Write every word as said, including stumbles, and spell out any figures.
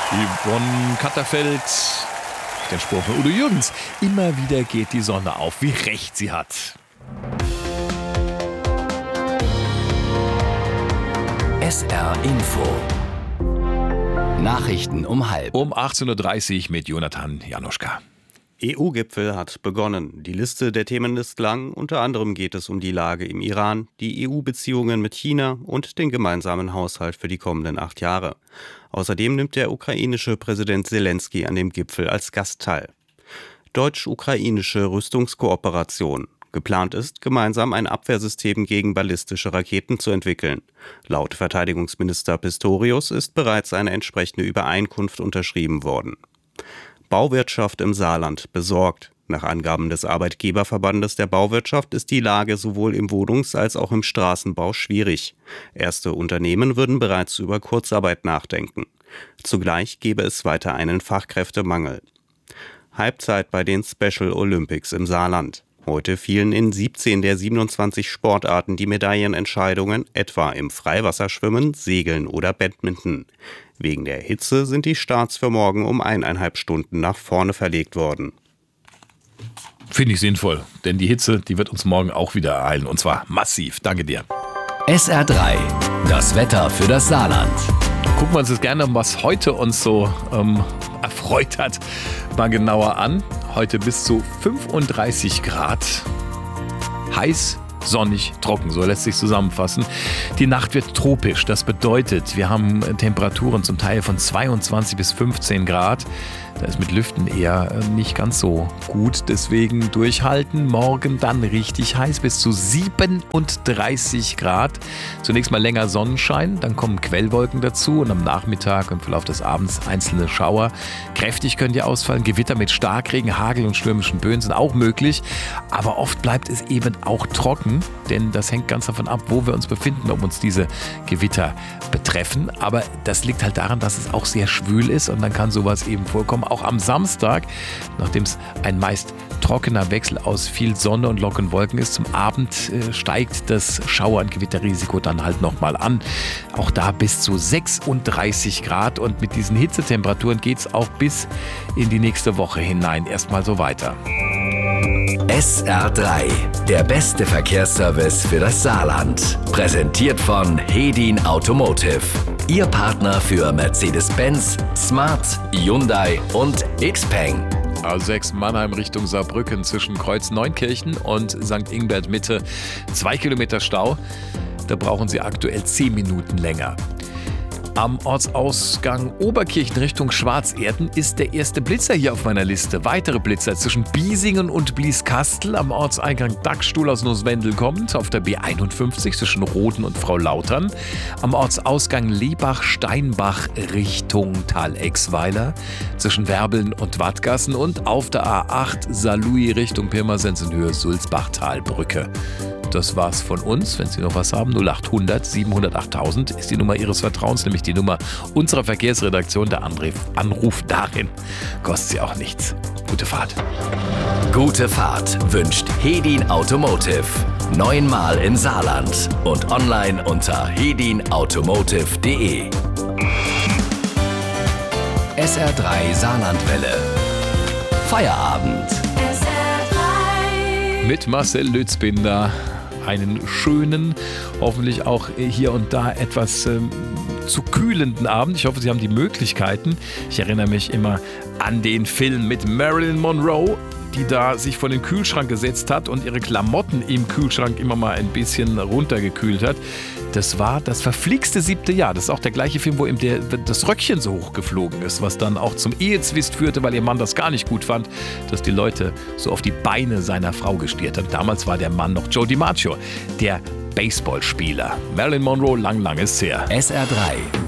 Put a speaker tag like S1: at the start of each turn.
S1: Yvonne Katterfeld, den Spruch von Udo Jürgens. Immer wieder geht die Sonne auf, wie recht sie hat.
S2: S R Info. Nachrichten um halb.
S1: Um achtzehn Uhr dreißig mit Jonathan Januschka.
S3: E U-Gipfel hat begonnen. Die Liste der Themen ist lang. Unter anderem geht es um die Lage im Iran, die E U-Beziehungen mit China und den gemeinsamen Haushalt für die kommenden acht Jahre. Außerdem nimmt der ukrainische Präsident Selenskyj an dem Gipfel als Gast teil. Deutsch-ukrainische Rüstungskooperation. Geplant ist, gemeinsam ein Abwehrsystem gegen ballistische Raketen zu entwickeln. Laut Verteidigungsminister Pistorius ist bereits eine entsprechende Übereinkunft unterschrieben worden. Bauwirtschaft im Saarland besorgt. Nach Angaben des Arbeitgeberverbandes der Bauwirtschaft ist die Lage sowohl im Wohnungs- als auch im Straßenbau schwierig. Erste Unternehmen würden bereits über Kurzarbeit nachdenken. Zugleich gebe es weiter einen Fachkräftemangel. Halbzeit bei den Special Olympics im Saarland. Heute fielen in siebzehn der siebenundzwanzig Sportarten die Medaillenentscheidungen, etwa im Freiwasserschwimmen, Segeln oder Badminton. Wegen der Hitze sind die Starts für morgen um eineinhalb Stunden nach vorne verlegt worden.
S1: Finde ich sinnvoll, denn die Hitze, die wird uns morgen auch wieder ereilen, und zwar massiv. Danke dir.
S2: S R drei, das Wetter für das Saarland.
S1: Gucken wir uns das gerne, was heute uns so ähm, erfreut hat, mal genauer an. Heute bis zu fünfunddreißig Grad, heiß, sonnig, trocken, so lässt sich zusammenfassen. Die Nacht wird tropisch, das bedeutet, wir haben Temperaturen zum Teil von zweiundzwanzig bis fünfzehn Grad. Da ist mit Lüften eher nicht ganz so gut, deswegen durchhalten. Morgen dann richtig heiß, bis zu siebenunddreißig Grad. Zunächst mal länger Sonnenschein, dann kommen Quellwolken dazu und am Nachmittag und im Verlauf des Abends einzelne Schauer. Kräftig können die ausfallen, Gewitter mit Starkregen, Hagel und stürmischen Böen sind auch möglich, aber oft bleibt es eben auch trocken, denn das hängt ganz davon ab, wo wir uns befinden, ob uns diese Gewitter betreffen. Aber das liegt halt daran, dass es auch sehr schwül ist und dann kann sowas eben vorkommen. Auch am Samstag, nachdem es ein meist trockener Wechsel aus viel Sonne und lockeren Wolken ist, zum Abend äh, steigt das Schauer- und Gewitterrisiko dann halt nochmal an. Auch da bis zu sechsunddreißig Grad und mit diesen Hitzetemperaturen geht es auch bis in die nächste Woche hinein erstmal so weiter.
S2: S R drei, der beste Verkehrsservice für das Saarland. Präsentiert von Hedin Automotive. Ihr Partner für Mercedes-Benz, Smart, Hyundai und Xpeng.
S1: A sechs Mannheim Richtung Saarbrücken zwischen Kreuz Neunkirchen und Sankt Ingbert Mitte. Zwei Kilometer Stau. Da brauchen Sie aktuell zehn Minuten länger. Am Ortsausgang Oberkirchen Richtung Schwarzerden ist der erste Blitzer hier auf meiner Liste. Weitere Blitzer zwischen Biesingen und Blieskastel, am Ortseingang Dachstuhl aus Nusswendel kommt, auf der B einundfünfzig zwischen Roden und Frau Lautern, am Ortsausgang Lebach-Steinbach Richtung Tal-Exweiler, zwischen Werbeln und Wattgassen und auf der A acht Saarlouis Richtung Pirmasens in Höhe Sulzbach-Talbrücke. Das war's von uns. Wenn Sie noch was haben, null acht hundert siebenhundertacht tausend ist die Nummer Ihres Vertrauens, nämlich die Nummer unserer Verkehrsredaktion. Der Anruf darin kostet Sie auch nichts. Gute Fahrt.
S2: Gute Fahrt wünscht Hedin Automotive. Neunmal im Saarland und online unter hedin automotive punkt de. S R drei Saarlandwelle. Feierabend.
S1: Mit Marcel Lützbinder. Einen schönen, hoffentlich auch hier und da etwas ähm, zu kühlenden Abend. Ich hoffe, Sie haben die Möglichkeiten. Ich erinnere mich immer an den Film mit Marilyn Monroe, die da sich vor den Kühlschrank gesetzt hat und ihre Klamotten im Kühlschrank immer mal ein bisschen runtergekühlt hat. Das war das verflixte siebte Jahr. Das ist auch der gleiche Film, wo ihm der, das Röckchen so hochgeflogen ist, was dann auch zum Ehezwist führte, weil ihr Mann das gar nicht gut fand, dass die Leute so auf die Beine seiner Frau gestiert haben. Damals war der Mann noch Joe DiMaggio, der Baseballspieler. Marilyn Monroe, lang, lang ist her.
S2: S R drei